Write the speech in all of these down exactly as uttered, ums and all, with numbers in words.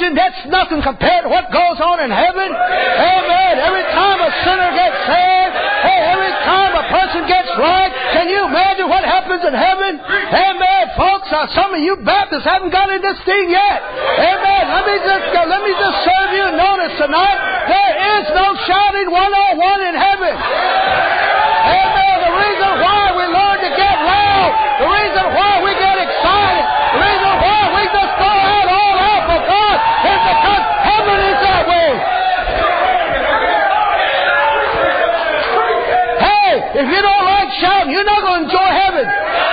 thinking that's nothing compared to what goes on in heaven. Amen. Every time a sinner gets saved, hey, every time a person gets right, can you imagine what happens in heaven? Amen, folks. Uh, some of you Baptists haven't got in this thing yet. Amen. Let me just uh, let me just serve you notice tonight. There is no shouting one oh one in heaven. Amen. The reason why we learn to get loud, the reason why we get excited, the reason why we just go out all out for God is because heaven is that way. Hey, if you don't like shouting, you're not going to enjoy heaven.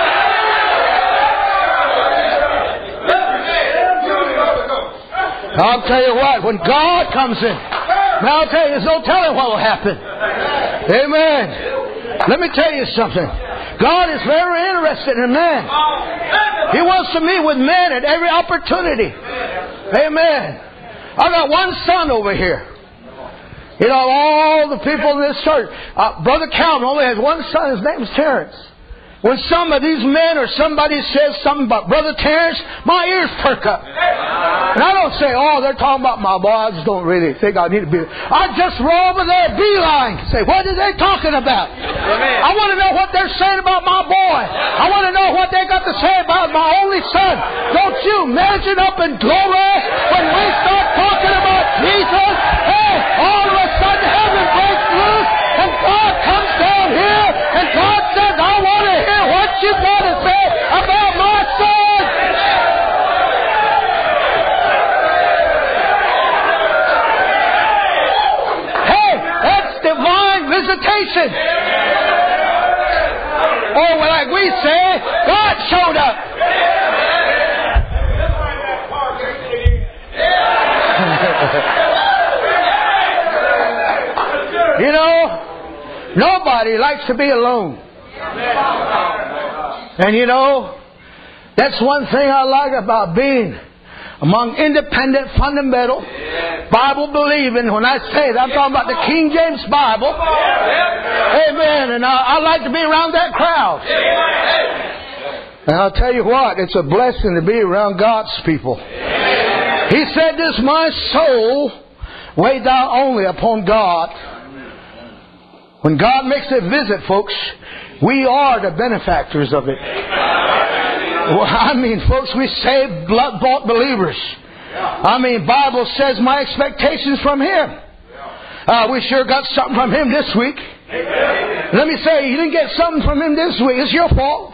I'll tell you what, when God comes in, now I'll tell you, there's no telling what will happen. Amen. Let me tell you something. God is very interested in man. He wants to meet with men at every opportunity. Amen. I got one son over here. You know, all the people in this church. Uh, Brother Calvin only has one son. His name is Terrence. When some of these men or somebody says something about Brother Terrence, my ears perk up. And I don't say, oh, they're talking about my boy. I just don't really think I need to be. I just roll over there, beeline, say, what are they talking about? Amen. I want to know what they're saying about my boy. I want to know what they got to say about my only son. Don't you imagine up in glory when we start talking about Jesus? Hey, all of a sudden heaven breaks loose and God comes down here and God says, I want to hear what you got to say about my son. Hey, that's divine visitation. Or like we say, God showed up. You know, nobody likes to be alone. And you know, that's one thing I like about being among independent, fundamental, Bible-believing. When I say that, I'm talking about the King James Bible. Amen. And I, I like to be around that crowd. And I'll tell you what, it's a blessing to be around God's people. He said, this my soul, wait thou only upon God. When God makes a visit, folks, we are the benefactors of it. Well, I mean, folks, we saved, blood-bought believers. I mean, Bible says my expectations from Him. Uh, we sure got something from Him this week. Let me say, you didn't get something from Him this week. It's your fault.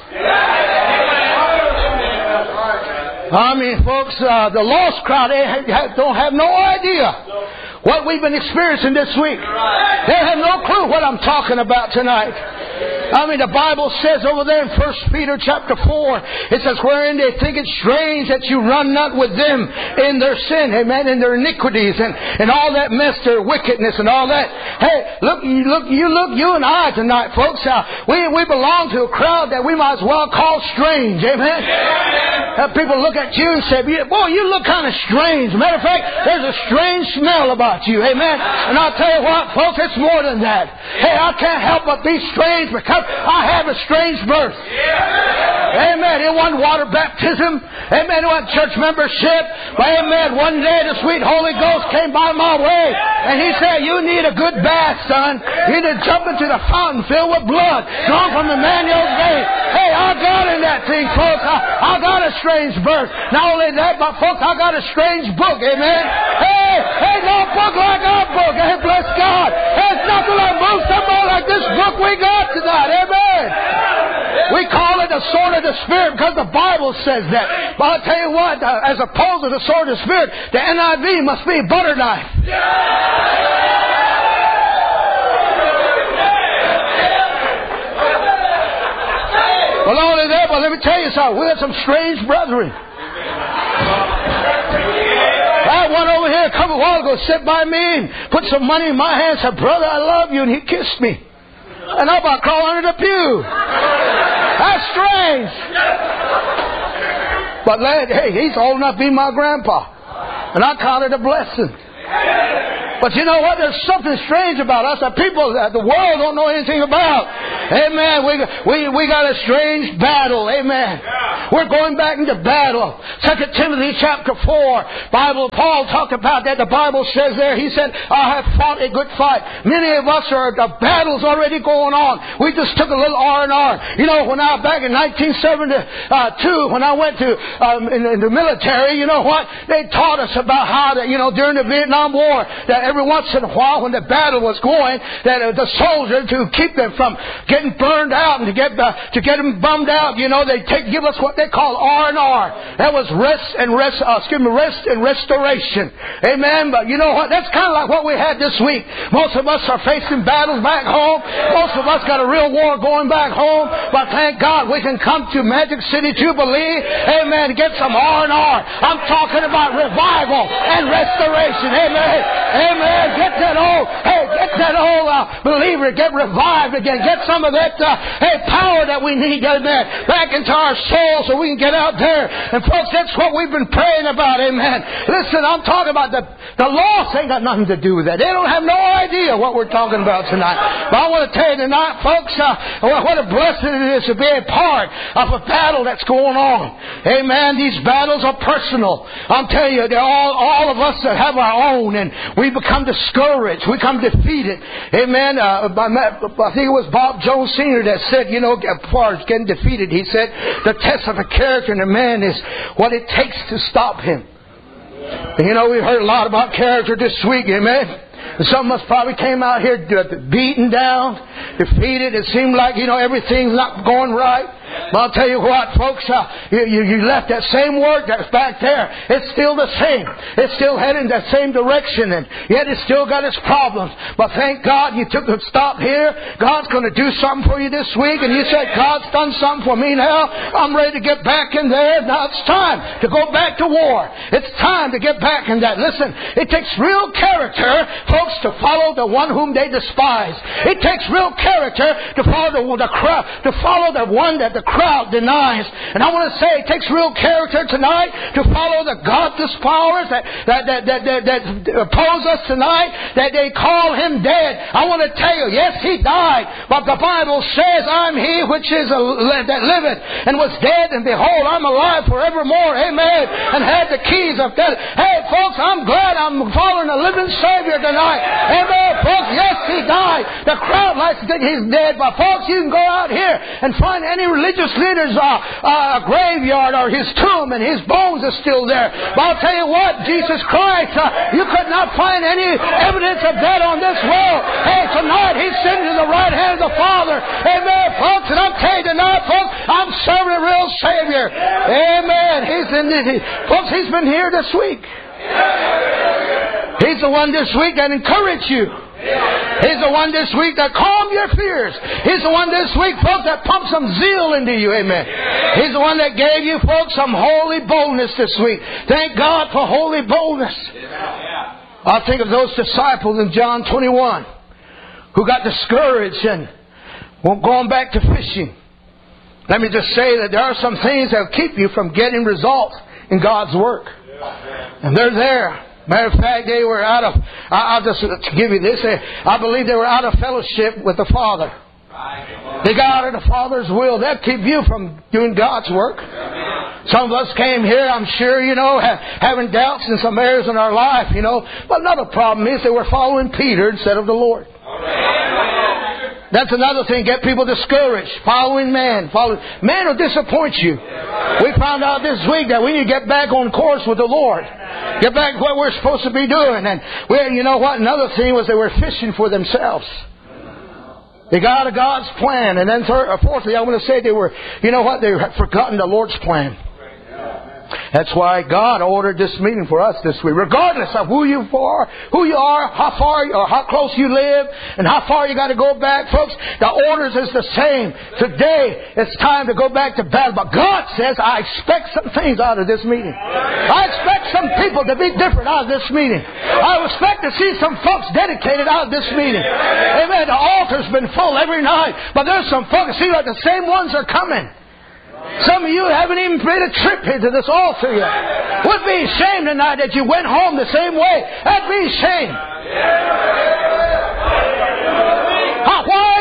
I mean, folks, uh, the lost crowd, they don't have no idea what we've been experiencing this week. They have no clue what I'm talking about tonight. I mean, the Bible says over there in First Peter chapter four, it says, wherein they think it strange that you run not with them in their sin, amen, in their iniquities and, and all that mess, their wickedness and all that. Hey, look, you look, you look, you and I tonight, folks, uh, we, we belong to a crowd that we might as well call strange, amen. Uh, people look at you and say, boy, you look kind of strange. Matter of fact, there's a strange smell about you, amen. And I'll tell you what, folks, it's more than that. Hey, I can't help but be strange because I have a strange birth. Amen. It wasn't water baptism. Amen. It wasn't church membership. But amen. One day the sweet Holy Ghost came by my way and He said, you need a good bath, son. You need to jump into the fountain filled with blood drawn from Emmanuel's vein. Hey, I got in that thing, folks. I, I got a strange birth. Not only that, but folks, I got a strange book. Amen. Hey, ain't no book like our book. Hey, bless God. There's nothing like move somebody like this book we got tonight. Amen. We call it the sword of the Spirit because the Bible says that. But I'll tell you what, uh, as opposed to the sword of the Spirit, the N I V must be a butter knife. Well, not only that, but let me tell you something. We had some strange brethren. I had one over here a couple of while ago sit by me and put some money in my hand and said, brother, I love you. And he kissed me. And I'm about to crawl under the pew. That's strange. But lad, hey, he's old enough to be my grandpa. And I count it a blessing. But you know what? There's something strange about us that people, that the world don't know anything about. Amen. We, we, we got a strange battle. Amen. We're going back into battle. Second Timothy chapter four, Bible, Paul talked about that. The Bible says there, he said, I have fought a good fight. Many of us are, the battle's already going on. We just took a little R and R. You know, when I, back in nineteen seventy-two, when I went to, um, in, in the military, you know what? They taught us about how that, you know, during the Vietnam War, that every once in a while when the battle was going, that uh, the soldiers, to keep them from getting burned out and to get, uh, to get them bummed out, you know, they take, give us what they call R and R. That was rest and rest, uh, excuse me, rest and restoration. Amen. But you know what? That's kind of like what we had this week. Most of us are facing battles back home. Most of us got a real war going back home. But thank God we can come to Magic City Jubilee. Amen. Get some R and R. I'm talking about revival and restoration. Amen. Amen. Get that old, hey, get that old uh, believer, get revived again. Get some of that, uh, hey, power that we need, amen, back into our souls so we can get out there. And folks, that's what we've been praying about, amen. Listen, I'm talking about the, the lost ain't got nothing to do with that. They don't have no idea what we're talking about tonight. But I want to tell you tonight, folks, uh, what a blessing it is to be a part of a battle that's going on. Amen. These battles are personal. I'm telling you, they're all, all of us that have our own, and we become discouraged. We become defeated. Amen. Uh, I think it was Bob Jones Senior that said, you know, as far as getting defeated, he said, the test of a character in a man is what it takes to stop him. And you know, we've heard a lot about character this week, amen. And some of us probably came out here beaten down, defeated. It seemed like, you know, everything's not going right. But I'll tell you what, folks, uh, you, you, you left that same work that's back there. It's still the same. It's still heading that same direction, and yet it's still got its problems. But thank God you took a stop here. God's going to do something for you this week, and you said, God's done something for me now. I'm ready to get back in there. Now it's time to go back to war. It's time to get back in that. Listen, it takes real character, folks, to follow the one whom they despise. It takes real character to follow the, the crowd, to follow the one that the crowd denies. And I want to say it takes real character tonight to follow the godless powers that, that, that, that, that, that oppose us tonight, that they call him dead. I want to tell you, yes, he died, but the Bible says, I'm he which is a, that liveth and was dead, and behold, I'm alive forevermore. Amen. And had the keys of death. Hey, folks, I'm glad I'm following a living Savior tonight. Amen. Folks, yes, he died. The crowd likes to think he's dead, but folks, you can go out here and find any religious leader's uh, uh, graveyard or his tomb, and his bones are still there. But I'll tell you what, Jesus Christ, uh, you could not find any evidence of that on this world. Hey, tonight he's sitting to the right hand of the Father. Amen, folks. And I'm telling you tonight, folks, I'm serving a real Savior. Amen. He's in the, he, folks, he's been here this week. He's the one this week that encouraged you. He's the one this week that calmed your fears. He's the one this week, folks, that pumped some zeal into you. Amen. He's the one that gave you, folks, some holy boldness this week. Thank God for holy boldness. I think of those disciples in John twenty-one who got discouraged and were going back to fishing. Let me just say that there are some things that keep you from getting results in God's work. And they're there. Matter of fact, they were out of, I'll just give you this, I believe they were out of fellowship with the Father. They got out of the Father's will. That keep you from doing God's work. Some of us came here, I'm sure, you know, having doubts in some areas in our life, you know. But another problem is they were following Peter instead of the Lord. That's another thing. Get people discouraged. Following man. Following. Man will disappoint you. We found out this week that we need to get back on course with the Lord. Get back to what we're supposed to be doing. And we, you know what? Another thing was they were fishing for themselves. They got out of God's plan. And then third, or fourthly, I want to say they were, you know what? They had forgotten the Lord's plan. That's why God ordered this meeting for us this week. Regardless of who you are, who you are, how far or how close you live, and how far you got to go back, folks, the orders is the same. Today, it's time to go back to battle. But God says, I expect some things out of this meeting. I expect some people to be different out of this meeting. I expect to see some folks dedicated out of this meeting. Amen. The altar's been full every night, but there's some folks, see, like the same ones are coming. Some of you haven't even made a trip here to this altar yet. Would be a shame tonight that you went home the same way. That'd be a shame. How, why?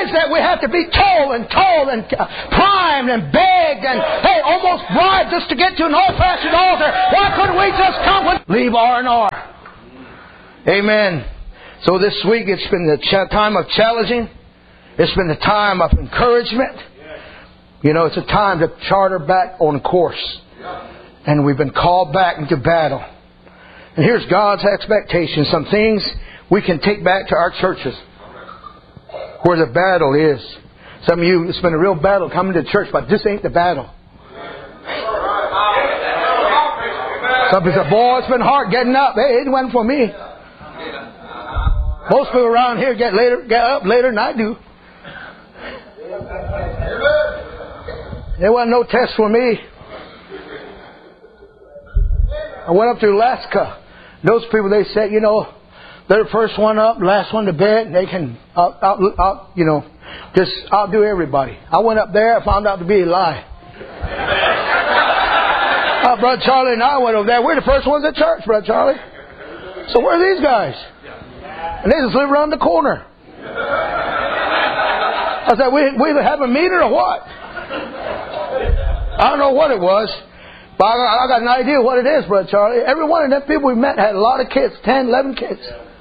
Why is that we have to be told and told and primed and begged and, hey, almost bribed just to get to an old-fashioned altar? Why couldn't we just come and leave R and R? Amen. So this week it's been the ch- time of challenging. It's been the time of encouragement. You know, it's a time to charter back on course. And we've been called back into battle. And here's God's expectation. Some things we can take back to our churches where the battle is. Some of you, it's been a real battle coming to church, but this ain't the battle. Some people say, boy, it's been hard getting up. Hey, it wasn't for me. Most people around here get later, get up later than I do. There wasn't no test for me. I went up to Alaska. Those people, they said, you know, they're the first one up, last one to bed. They can, I'll, I'll, I'll, you know, just outdo everybody. I went up there, I found out to be a lie. uh, Brother Charlie and I went over there. We're the first ones at church, Brother Charlie. So where are these guys? And they just live around the corner. I said, we, we either have a meter or what? I don't know what it was. But I got, I got an idea what it is, Brother Charlie. Every one of them people we met had a lot of kids. ten, eleven kids.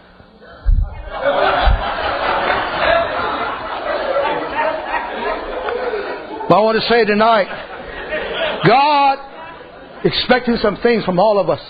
But I want to say tonight, God expecting some things from all of us.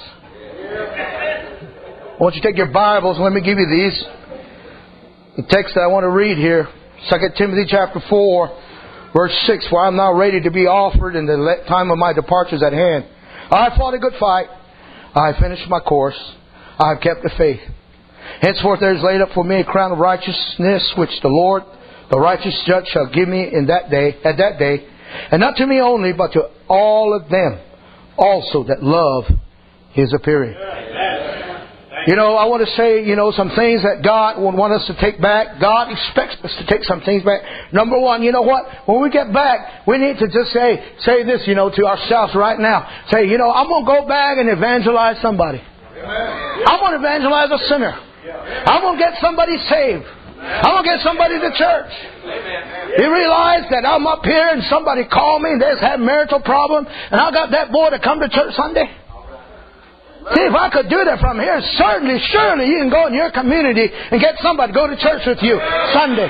I want you to take your Bibles and let me give you these. The text that I want to read here, Second Timothy chapter four, verse six, for I am now ready to be offered, and the time of my departure is at hand. I have fought a good fight. I have finished my course. I have kept the faith. Henceforth there is laid up for me a crown of righteousness, which the Lord, the righteous judge, shall give me in that day, at that day, and not to me only, but to all of them also that love His appearing. You know, I want to say, you know, some things that God would want us to take back. God expects us to take some things back. Number one, you know what? When we get back, we need to just say, say this, you know, to ourselves right now. Say, you know, I'm going to go back and evangelize somebody. I'm going to evangelize a sinner. I'm going to get somebody saved. I'm going to get somebody to church. You realize that I'm up here and somebody called me and they just had a marital problem, and I got that boy to come to church Sunday. See, if I could do that from here, certainly, surely you can go in your community and get somebody to go to church with you Sunday.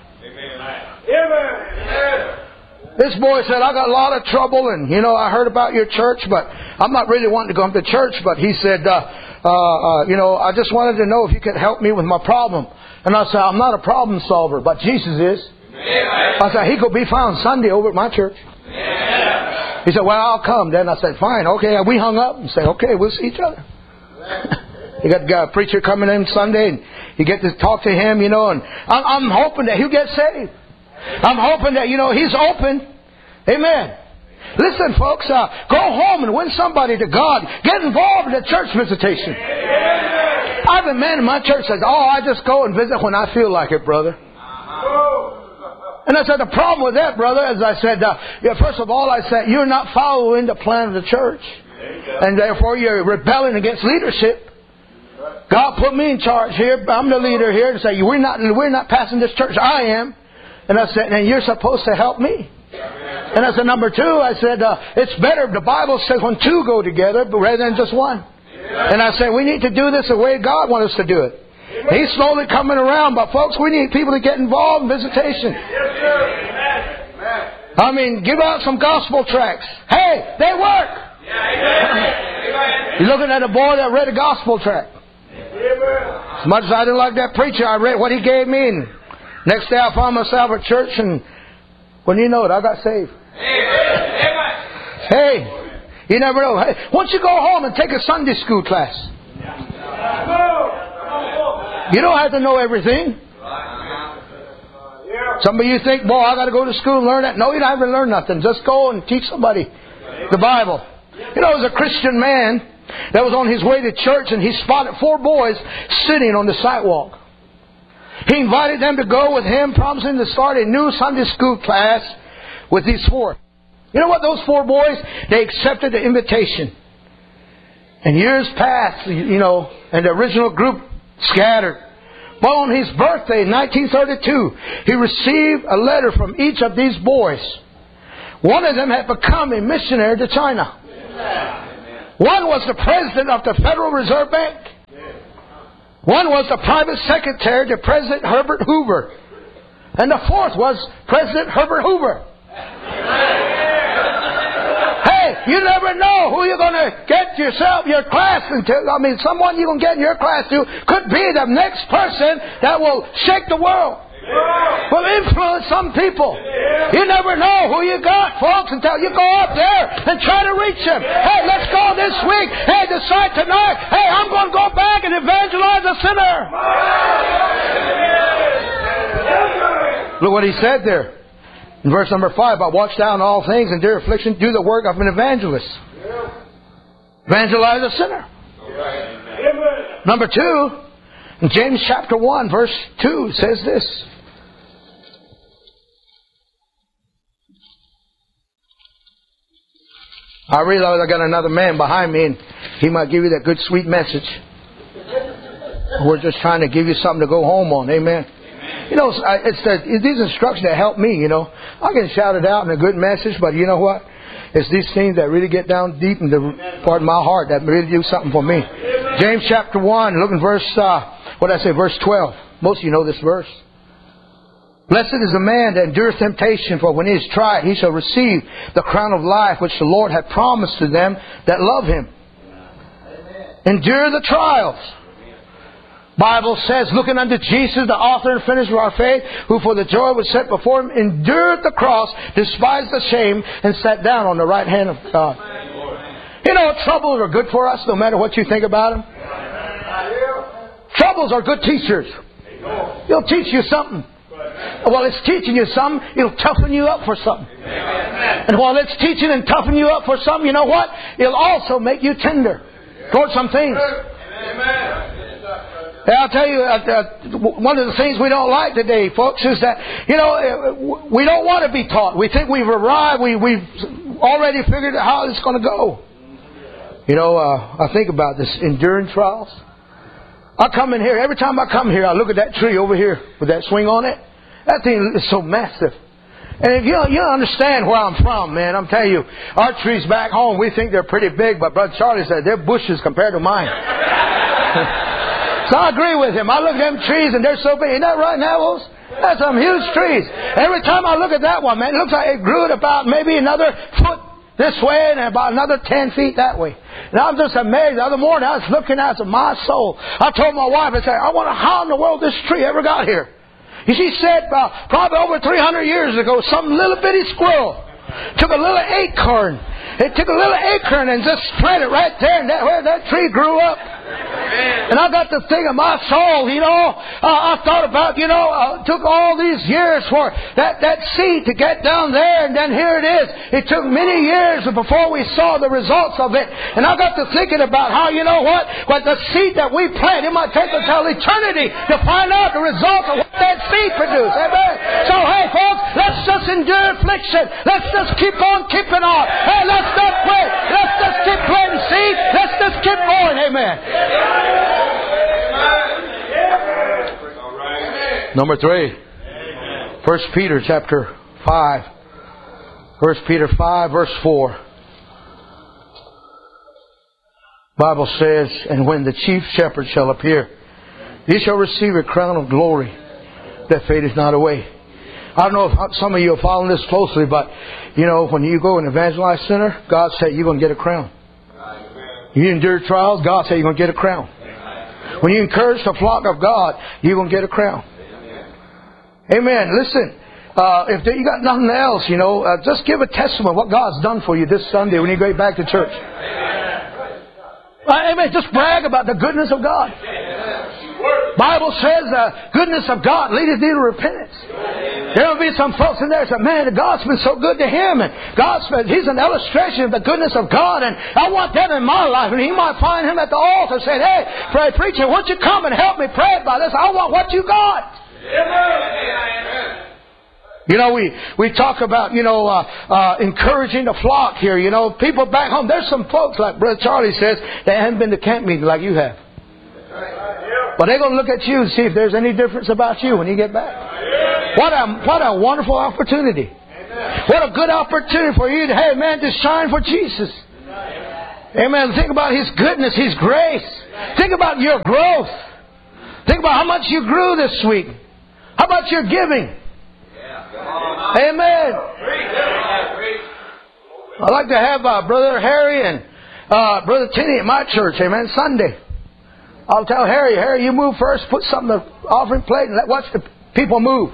This boy said, I got a lot of trouble, and, you know, I heard about your church, but I'm not really wanting to go to church. But he said, uh, uh, uh, you know, I just wanted to know if you could help me with my problem. And I said, I'm not a problem solver, but Jesus is. I said, he could be found Sunday over at my church. He said, well, I'll come. Then I said, fine, okay. We hung up and said, okay, we'll see each other. You got a preacher coming in Sunday, and you get to talk to him, you know, and I'm, I'm hoping that he'll get saved. I'm hoping that, you know, he's open. Amen. Listen, folks, uh, go home and win somebody to God. Get involved in a church visitation. I have a man in my church says, oh, I just go and visit when I feel like it, brother. And I said, the problem with that, brother, as I said, uh, yeah, first of all, I said, you're not following the plan of the church. And therefore, you're rebelling against leadership. God put me in charge here. I'm the leader here to say, we're not, we're not passing this church. I am. And I said, and you're supposed to help me. And I said, number two, I said, uh, it's better, the Bible says, when two go together, but rather than just one. And I said, we need to do this the way God wants us to do it. He's slowly coming around, but folks, we need people to get involved in visitation. I mean, give out some gospel tracts. Hey, they work. You're looking at a boy that read a gospel tract. As much as I didn't like that preacher, I read what he gave me, and next day I found myself at church, and when you know it, I got saved. Hey, you never know. Hey, once you go home and take a Sunday school class, you don't have to know everything. Some of you think, boy, I got to go to school and learn that. No, you don't have to learn nothing. Just go and teach somebody the Bible. You know, there was a Christian man that was on his way to church, and he spotted four boys sitting on the sidewalk. He invited them to go with him, promising to start a new Sunday school class with these four. You know what? Those four boys, they accepted the invitation. And years passed, you know, and the original group scattered. But on his birthday in nineteen thirty-two, he received a letter from each of these boys. One of them had become a missionary to China. One was the president of the Federal Reserve Bank. One was the private secretary to President Herbert Hoover. And the fourth was President Herbert Hoover. Hey, you never know who you're going to get yourself, your class into. I mean, someone you're going to get in your class to could be the next person that will shake the world. Will influence some people. You never know who you got, folks, until you go up there and try to reach them. Hey, let's go this week. Hey, decide tonight. Hey, I'm going to go back and evangelize a sinner. Look what he said there. In verse number five, but watch down all things, endure affliction, do the work of an evangelist. Evangelize a sinner. Number two, in James chapter one, verse two says this. I realize I got another man behind me and he might give you that good sweet message. We're just trying to give you something to go home on. Amen. You know, it's the, it's these instructions that help me, you know. I can shout it out in a good message, but you know what? It's these things that really get down deep in the part of my heart that really do something for me. James chapter one, look in verse, uh, what did I say, verse twelve. Most of you know this verse. Blessed is the man that endureth temptation, for when he is tried, he shall receive the crown of life which the Lord hath promised to them that love him. Endure the trials. Bible says, looking unto Jesus, the author and finisher of our faith, who for the joy was set before him, endured the cross, despised the shame, and sat down on the right hand of God. You know, troubles are good for us, no matter what you think about them. Troubles are good teachers. They'll teach you something. While it's teaching you something, it'll toughen you up for something. And while it's teaching and toughening you up for something, you know what? It'll also make you tender toward some things. Yeah, I'll tell you, uh, uh, one of the things we don't like today, folks, is that, you know, we don't want to be taught. We think we've arrived, we, we've already figured out how it's going to go. You know, uh, I think about this, enduring trials. I come in here, every time I come here, I look at that tree over here with that swing on it. That thing is so massive. And if you don't, you don't understand where I'm from, man, I'm telling you, our trees back home, we think they're pretty big, but Brother Charlie said they're bushes compared to mine. So I agree with him. I look at them trees and they're so big. Isn't that right, Navels? That's some huge trees. Every time I look at that one, man, it looks like it grew at about maybe another foot this way and about another ten feet that way. And I'm just amazed. The other morning I was looking at it, my soul. I told my wife, I said, I wonder how in the world this tree ever got here. And she said, uh, probably over three hundred years ago, some little bitty squirrel took a little acorn. It took a little acorn and just planted it right there, and that, where that tree grew up. And I got to think of my soul, you know. Uh, I thought about, you know, uh, it took all these years for that, that seed to get down there, and then here it is. It took many years before we saw the results of it. And I got to thinking about how, you know what, but the seed that we plant, it might take until eternity to find out the results of what that seed produced. Amen. So, hey, folks, let's just endure affliction. Let's just keep on keeping on. Hey, let's not quit. Let's just keep planting seed. Let's just keep going. Amen. Number three, First Peter chapter five. First Peter five, verse four. Bible says, and when the chief shepherd shall appear, he shall receive a crown of glory that fadeth not away. I don't know if some of you are following this closely, but you know, when you go and evangelize sinner, God said you're going to get a crown. You endure trials, God said you're going to get a crown. When you encourage the flock of God, you're going to get a crown. Amen. Listen, uh, if you got nothing else, you know, uh, just give a testimony of what God's done for you this Sunday when you go back to church. Uh, amen. Just brag about the goodness of God. Bible says the uh, goodness of God leadeth thee to repentance. There will be some folks in there that say, man, God's been so good to him. And God's been, he's an illustration of the goodness of God. And I want that in my life. And he might find him at the altar saying, hey, pray, preacher, won't you come and help me pray about this? I want what you got. You know, we, we talk about, you know, uh, uh, encouraging the flock here. You know, people back home, there's some folks, like Brother Charlie says, that haven't been to camp meeting like you have. But they're going to look at you and see if there's any difference about you when you get back. What a, what a wonderful opportunity. What a good opportunity for you to, hey man, to shine for Jesus. Amen. Think about His goodness, His grace. Think about your growth. Think about how much you grew this week. How about your giving? Amen. I'd like to have uh, Brother Harry and uh, Brother Tinney at my church. Amen. Sunday. I'll tell Harry, Harry, you move first. Put something on the offering plate and let watch the people move.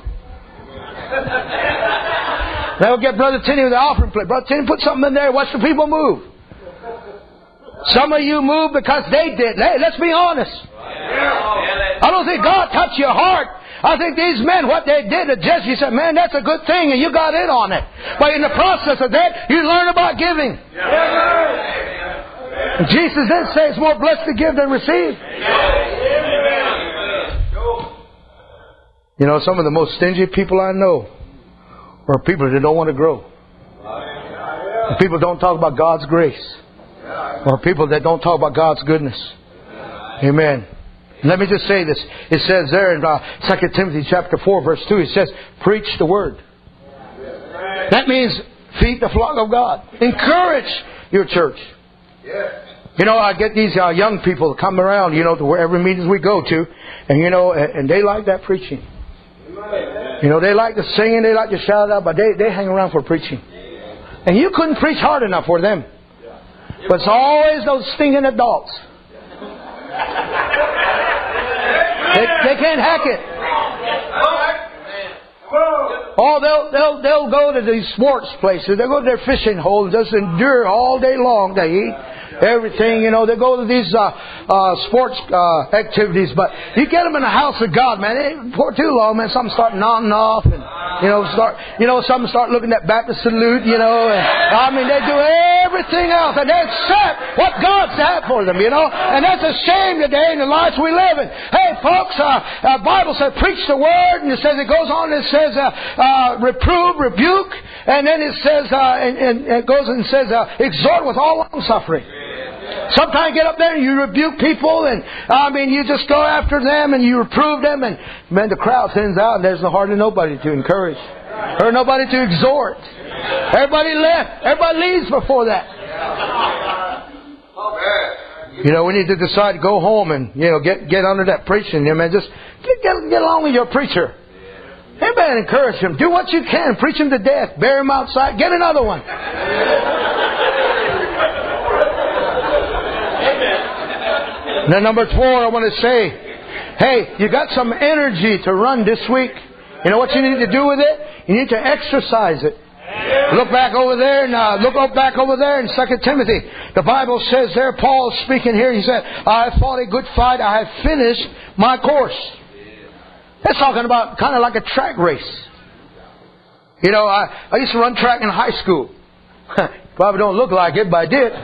Then we'll get Brother Tinney with the offering plate. Brother Tinney, put something in there. Watch the people move. Some of you move because they did. Hey, let's be honest. I don't think God touched your heart. I think these men, what they did to Jesse, said, man, that's a good thing, and you got in on it. But in the process of that, you learn about giving. And Jesus did say it's more blessed to give than receive. You know, some of the most stingy people I know are people that don't want to grow. And people don't talk about God's grace. Or people that don't talk about God's goodness. Amen. Let me just say this. It says there in uh, Second Timothy chapter four, verse two, it says, preach the word. That means feed the flock of God. Encourage your church. You know, I get these uh, young people come around, you know, to wherever meetings we go to, and you know, and, and they like that preaching. You know, they like the singing, they like to shout out, but they, they hang around for preaching. And you couldn't preach hard enough for them. But it's always those stinking adults. They, they can't hack it. Oh, they'll they'll they'll go to these sports places. They'll go to their fishing holes, just endure all day long. They eat everything, you know. They go to these uh, uh, sports uh, activities, but you get them in the house of God, man. It, for too long, man. Some start nodding off, and you know, start you know, some start looking at Baptist salute, you know. And, I mean, they do everything else, and they accept what God's had for them, you know. And that's a shame today in the lives we live in. Hey, folks, uh, uh, Bible says preach the word, and it says it goes on. It says uh, uh, reprove, rebuke, and then it says uh, and, and it goes and says uh, exhort with all long suffering. Sometimes you get up there and you rebuke people, and I mean you just go after them and you reprove them, and man, the crowd thins out, and there's hardly nobody to encourage or nobody to exhort. Everybody left. Everybody leaves before that. You know, we need to decide to go home and you know get get under that preaching. You know, man, just get, get get along with your preacher. Everybody encourage him. Do what you can. Preach him to death. Bury him outside. Get another one. Now, number four, I want to say, hey, you got some energy to run this week. You know what you need to do with it? You need to exercise it. Look back over there, and uh, look up back over there in Second Timothy. The Bible says there, Paul speaking here, he said, I have fought a good fight. I have finished my course. That's talking about kind of like a track race. You know, I, I used to run track in high school. Probably don't look like it, but I did.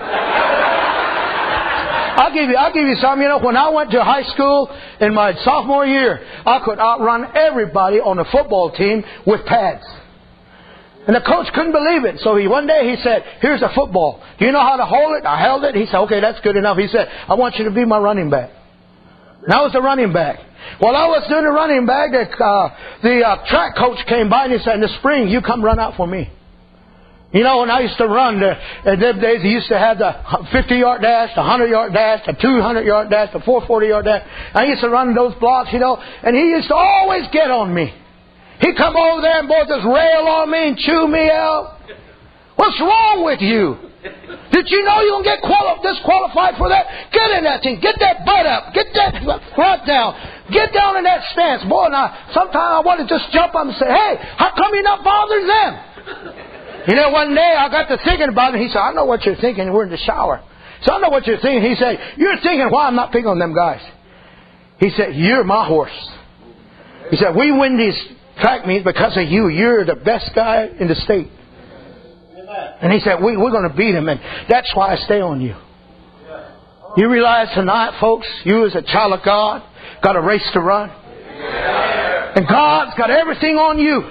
I'll give you, I'll give you some. You know, when I went to high school in my sophomore year, I could outrun everybody on the football team with pads. And the coach couldn't believe it. So he one day he said, here's a football. Do you know how to hold it? I held it. He said, okay, that's good enough. He said, I want you to be my running back. And I was the running back. While I was doing the running back, the, uh, the uh, track coach came by and he said, in the spring, you come run out for me. You know, when I used to run, the, in them days, he used to have the fifty-yard dash, the one hundred-yard dash, the two hundred-yard dash, the four forty-yard dash. I used to run those blocks, you know, and he used to always get on me. He'd come over there and boy just rail on me and chew me out. What's wrong with you? Did you know you're going to get quali- disqualified for that? Get in that thing. Get that butt up. Get that front down. Get down in that stance. Boy, now, sometimes I want to just jump up and say, hey, how come you're not bothering them? You know, one day I got to thinking about it. He said, I know what you're thinking. We're in the shower. So I know what you're thinking. He said, you're thinking why I'm not picking on them guys. He said, you're my horse. He said, we win these track meets because of you. You're the best guy in the state. And he said, we, we're going to beat him. And that's why I stay on you. You realize tonight, folks, you as a child of God got a race to run. And God's got everything on you.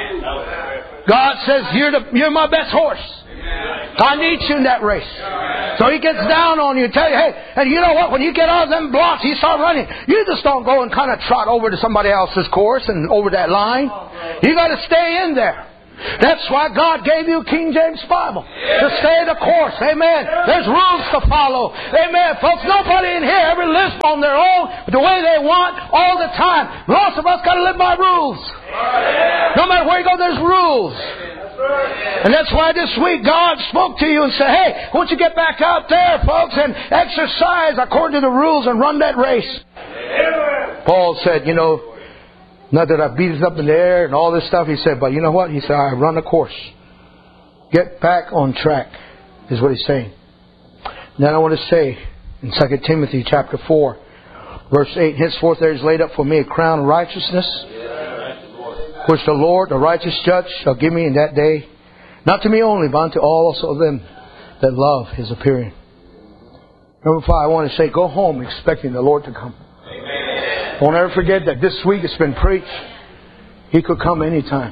God says, you're, the, you're my best horse. I need you in that race. So he gets down on you and tell you, hey, and you know what? When you get out of them blocks, you start running. You just don't go and kind of trot over to somebody else's course and over that line. You got to stay in there. That's why God gave you King James Bible. To stay the course. Amen. There's rules to follow. Amen. Folks, nobody in here ever lives on their own the way they want all the time. Most of us got to live by rules. No matter where you go, there's rules. And that's why this week God spoke to you and said, hey, why don't you get back out there, folks, and exercise according to the rules and run that race. Paul said, you know, not that I beat it up in the air and all this stuff. He said, but you know what? He said, I run a course. Get back on track, is what he's saying. Then I want to say in Second Timothy chapter four, verse eight, henceforth there is laid up for me a crown of righteousness, which the Lord, the righteous judge, shall give me in that day, not to me only, but unto all also of them that love His appearing. Number five, I want to say, go home expecting the Lord to come. Don't ever forget that this week it's been preached. He could come anytime.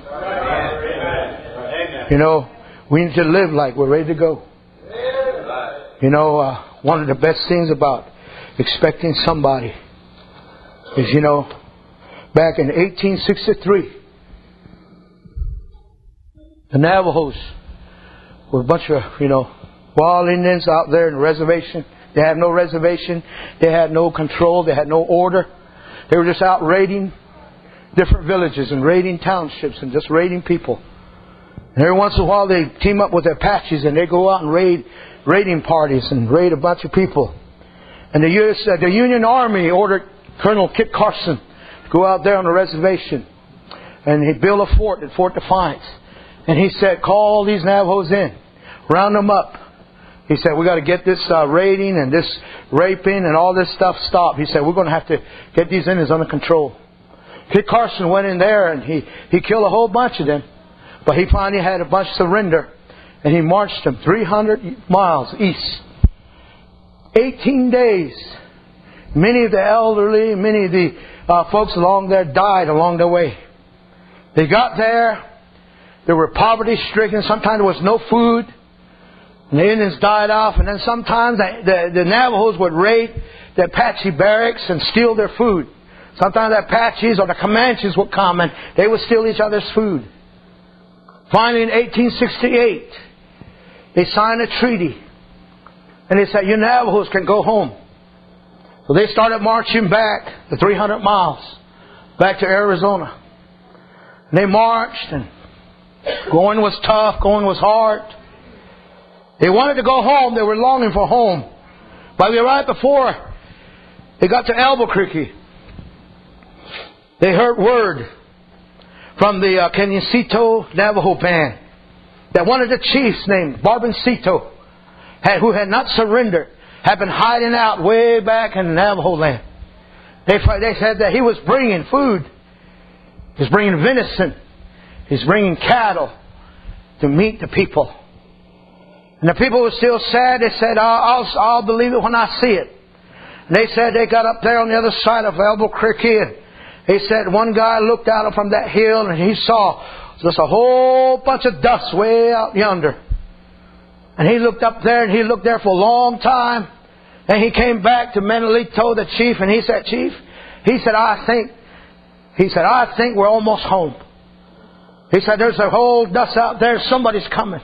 You know, we need to live like we're ready to go. You know, uh, one of the best things about expecting somebody is, you know, back in eighteen sixty-three, the Navajos were a bunch of, you know, wild Indians out there in the reservation. They had no reservation. They had no control. They had no order. They were just out raiding different villages and raiding townships and just raiding people. And every once in a while they team up with their Apaches and they go out and raid raiding parties and raid a bunch of people. And the U S, uh, the Union Army ordered Colonel Kit Carson to go out there on the reservation. And he built a fort at Fort Defiance. And he said, call all these Navajos in. Round them up. He said, we got to get this uh, raiding and this raping and all this stuff stopped. He said, we're going to have to get these Indians under control. Kit Carson went in there and he, he killed a whole bunch of them. But he finally had a bunch surrender. And he marched them three hundred miles east. eighteen days. Many of the elderly, many of the uh, folks along there died along the way. They got there. They were poverty stricken. Sometimes there was no food. And the Indians died off, and then sometimes the, the, the Navajos would raid the Apache barracks and steal their food. Sometimes the Apaches or the Comanches would come and they would steal each other's food. Finally, in eighteen sixty-eight, they signed a treaty. And they said, you Navajos can go home. So they started marching back the three hundred miles, back to Arizona. And they marched, and going was tough, going was hard. They wanted to go home. They were longing for home. But right before they got to Albuquerque, they heard word from the uh, Canyacito Navajo band that one of the chiefs named Barboncito, had, who had not surrendered, had been hiding out way back in Navajo land. They, they said that he was bringing food. He was bringing venison. He was bringing cattle to meet the people. And the people were still sad. They said, I'll, I'll, I'll believe it when I see it. And they said they got up there on the other side of Albuquerque. And they said one guy looked out from that hill and he saw just a whole bunch of dust way out yonder. And he looked up there and he looked there for a long time. And he came back to Menelito, the chief, and he said, Chief, he said, I think, he said, I think we're almost home. He said, there's a whole dust out there. Somebody's coming.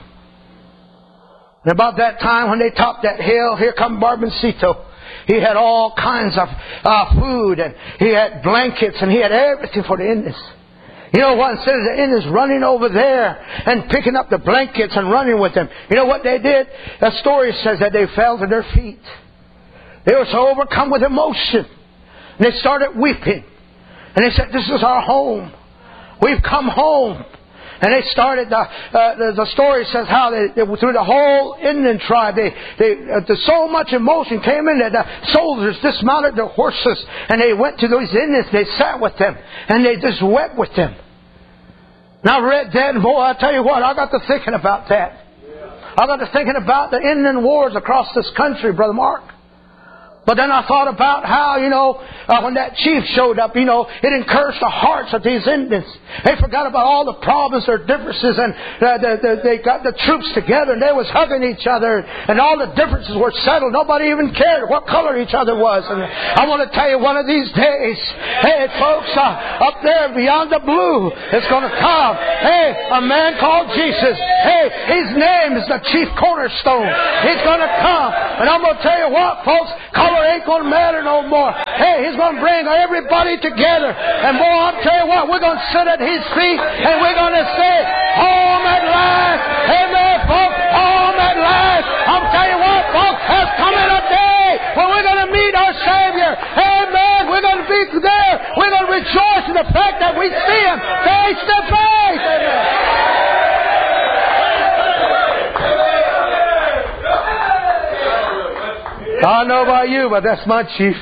And about that time when they topped that hill, here come Barboncito. He had all kinds of uh, food, and he had blankets, and he had everything for the Indians. You know what? Instead of the Indians running over there and picking up the blankets and running with them, you know what they did? The story says that they fell to their feet. They were so overcome with emotion. And they started weeping. And they said, this is our home. We've come home. And they started, the, uh, the, the story says how they, they through the whole Indian tribe, they, they, uh, so much emotion came in that the soldiers dismounted their horses and they went to those Indians, they sat with them, and they just wept with them. Now I read that, and boy, I tell you what, I got to thinking about that. I got to thinking about the Indian wars across this country, Brother Mark. But then I thought about how, you know, uh, when that chief showed up, you know, it encouraged the hearts of these Indians. They forgot about all the problems, their differences, and uh, the, the, they got the troops together and they was hugging each other, and all the differences were settled. Nobody even cared what color each other was. And I want to tell you, one of these days, hey, folks, uh, up there beyond the blue, it's going to come. Hey, a man called Jesus. Hey, his name is the chief cornerstone. He's going to come. And I'm going to tell you what, folks, color ain't going to matter no more. Hey, He's going to bring everybody together. And boy, I'll tell you what, we're going to sit at His feet and we're going to say, home at last. Amen, folks. Home at last. I'm telling you what, folks, there's coming a day when we're going to meet our Savior. Amen. We're going to be there. We're going to rejoice in the fact that we see Him face to face. I don't know about you, but that's my chief.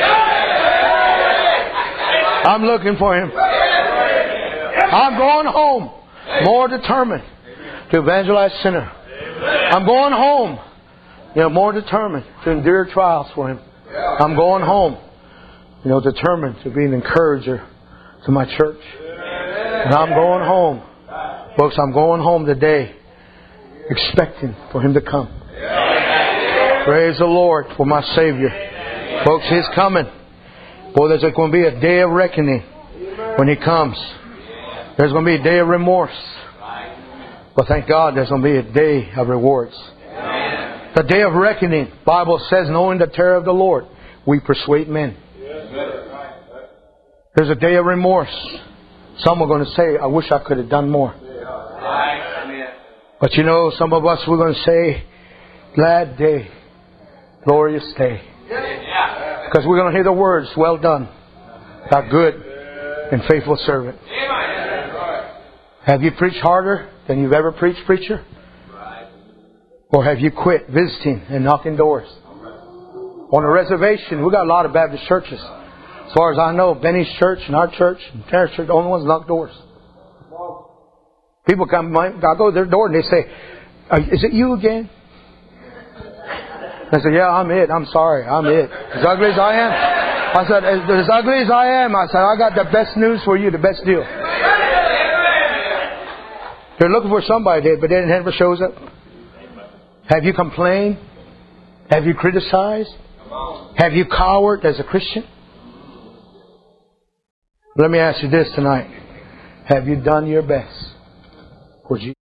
I'm looking for Him. I'm going home more determined to evangelize sinner. I'm going home, you know, more determined to endure trials for Him. I'm going home, you know, determined to be an encourager to my church. And I'm going home, folks, I'm going home today expecting for Him to come. Praise the Lord for my Savior. Folks, He's coming. Boy, there's going to be a day of reckoning when He comes. There's going to be a day of remorse. But thank God there's going to be a day of rewards. The day of reckoning, the Bible says, knowing the terror of the Lord, we persuade men. There's a day of remorse. Some are going to say, I wish I could have done more. But you know, some of us, we're going to say, glad day. Glorious day. Because we're going to hear the words, well done, thou good and faithful servant. Have you preached harder than you've ever preached, preacher? Or have you quit visiting and knocking doors? On a reservation, we got a lot of Baptist churches. As far as I know, Benny's church and our church and Terrence's church, the only ones knock doors. People come, I go to their door and they say, is it you again? I said, yeah, I'm it. I'm sorry. I'm it. As ugly as I am. I said, as, as ugly as I am, I said, I got the best news for you, the best deal. They're looking for somebody, but they never shows up. Have you complained? Have you criticized? Have you cowered as a Christian? Let me ask you this tonight. Have you done your best for Jesus?